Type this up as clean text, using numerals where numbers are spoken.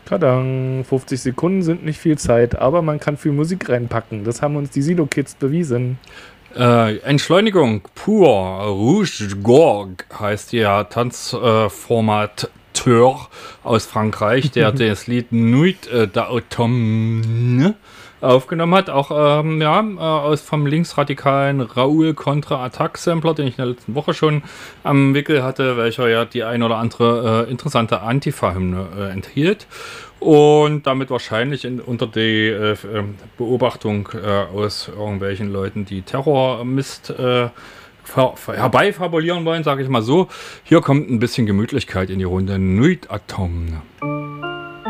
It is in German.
Kadang, 50 Sekunden sind nicht viel Zeit, aber man kann viel Musik reinpacken. Das haben uns die Silo-Kids bewiesen. Entschleunigung pur. Rouge Gorge heißt der Tanzformateur aus Frankreich, der das Lied Nuit d'Automne aufgenommen hat. Auch aus vom linksradikalen Raoul Contra-Attack-Sampler, den ich in der letzten Woche schon am Wickel hatte, welcher ja die ein oder andere interessante Antifa-Hymne enthielt. Und damit wahrscheinlich unter die Beobachtung aus irgendwelchen Leuten, die Terrormist herbeifabulieren wollen, sage ich mal so. Hier kommt ein bisschen Gemütlichkeit in die Runde. Nuit Atom.